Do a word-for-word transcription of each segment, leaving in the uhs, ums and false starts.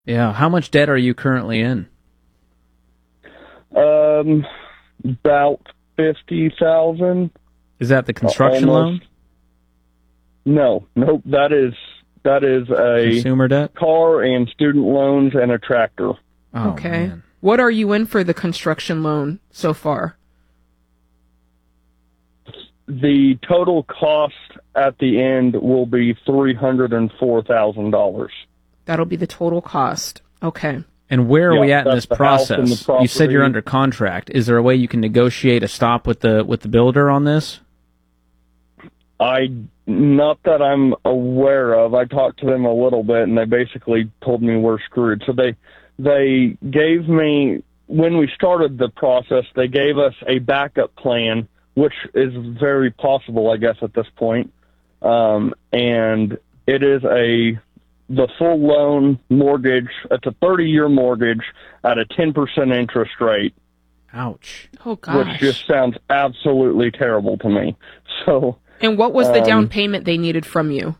Yeah. How much debt are you currently in? Um, about fifty thousand. Is that the construction Almost. loan? No, nope. That is that is a Consumer debt? car and student loans and a tractor. Oh, Okay. man. What are you in for the construction loan so far? The total cost at the end will be three hundred and four thousand dollars. That'll be the total cost. Okay. And where are Yeah, we at in that's this the house and process? the You said you're property. under contract. Is there a way you can negotiate a stop with the with the builder on this? I not that I'm aware of. I talked to them a little bit, and they basically told me we're screwed. So they they gave me, when we started the process, they gave us a backup plan, which is very possible, I guess, at this point. Um, and it is a the full loan mortgage. It's a thirty-year mortgage at a ten percent interest rate, Ouch. Oh, which gosh. just sounds absolutely terrible to me. So And what was the down um, payment they needed from you?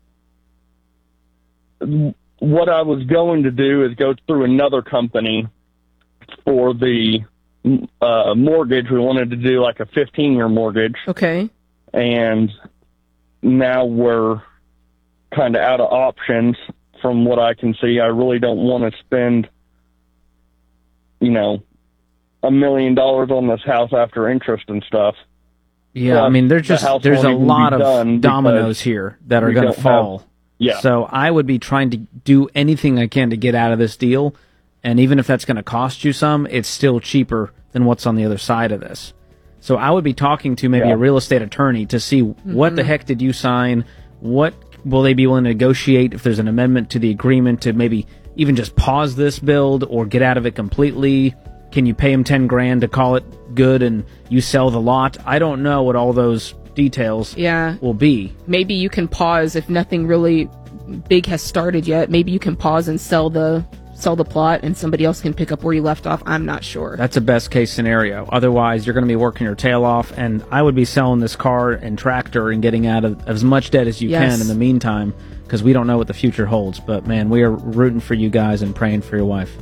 what I was going to do is go through another company for the uh, mortgage. We wanted to do like a fifteen-year mortgage, Okay. and now we're kind of out of options from what I can see. I really don't want to spend, you know, a million dollars on this house after interest and stuff. Yeah, Well, I mean, there's the just house there's a won't even lot be of done dominoes because here that are we going to don't have- fall. Yeah. So I would be trying to do anything I can to get out of this deal, and even if that's going to cost you some, it's still cheaper than what's on the other side of this. So I would be talking to maybe Yeah. a real estate attorney to see what the heck did you sign, what will they be willing to negotiate if there's an amendment to the agreement to maybe even just pause this build or get out of it completely. Can you pay them ten grand to call it good and you sell the lot? I don't know what all those details Yeah. will be. Maybe you can pause if nothing really big has started yet. Maybe you can pause and sell the sell the plot and somebody else can pick up where you left off. I'm not sure. That's a best case scenario. Otherwise, you're going to be working your tail off, and I would be selling this car and tractor and getting out of as much debt as you Yes. can in the meantime, because we don't know what the future holds. But man, we are rooting for you guys and praying for your wife.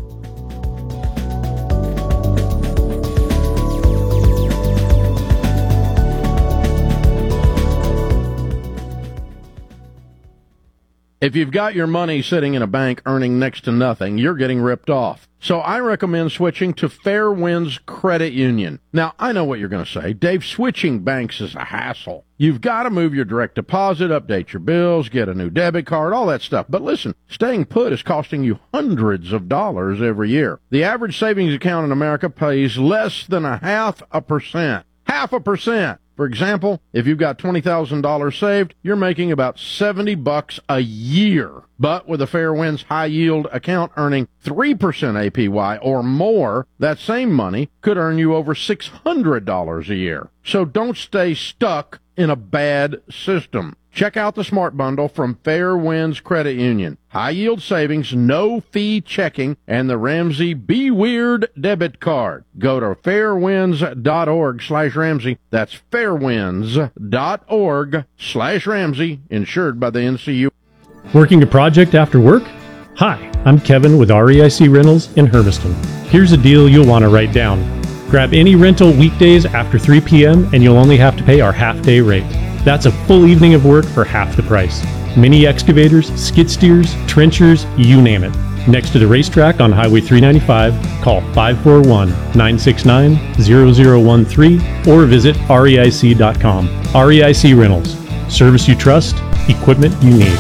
If you've got your money sitting in a bank earning next to nothing, you're getting ripped off. So I recommend switching to Fairwinds Credit Union. Now, I know what you're going to say. Dave, switching banks is a hassle. You've got to move your direct deposit, update your bills, get a new debit card, all that stuff. But listen, staying put is costing you hundreds of dollars every year. The average savings account in America pays less than a half a percent. Half a percent. For example, if you've got twenty thousand dollars saved, you're making about seventy bucks a year. But with a Fairwinds high yield account earning three percent A P Y or more, that same money could earn you over six hundred dollars a year. So don't stay stuck in a bad system. Check out the Smart Bundle from Fairwinds Credit Union. High yield savings, no fee checking, and the Ramsey Be Weird debit card. Go to fairwinds.org slash Ramsey. That's fairwinds.org slash Ramsey, insured by the N C U. Working a project after work? Hi, I'm Kevin with R E I C Rentals in Hermiston. Here's a deal you'll want to write down. Grab any rental weekdays after three p.m. and you'll only have to pay our half-day rate. That's a full evening of work for half the price. Mini excavators, skid steers, trenchers, you name it. Next to the racetrack on Highway three ninety-five, call five four one, nine six nine, zero zero one three or visit reic dot com. R E I C Rentals. Service you trust, equipment you need.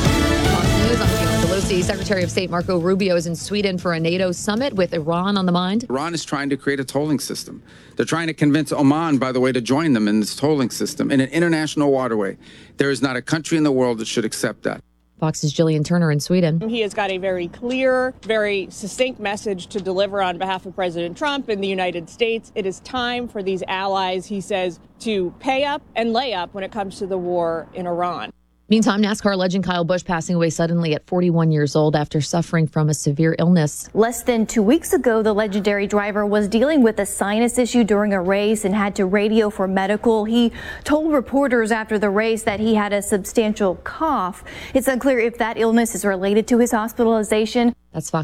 News, I'm Kayla Pelosi. Secretary of State Marco Rubio is in Sweden for a NATO summit with Iran on the mind. Iran is trying to create a tolling system. They're trying to convince Oman, by the way, to join them in this tolling system in an international waterway. There is not a country in the world that should accept that. Fox's Jillian Turner in Sweden. He has got a very clear, very succinct message to deliver on behalf of President Trump and the United States. It is time for these allies, he says, to pay up and lay up when it comes to the war in Iran. Meantime, NASCAR legend Kyle Busch passing away suddenly at forty-one years old after suffering from a severe illness. Less than two weeks ago, the legendary driver was dealing with a sinus issue during a race and had to radio for medical. He told reporters after the race that he had a substantial cough. It's unclear if that illness is related to his hospitalization. That's Fox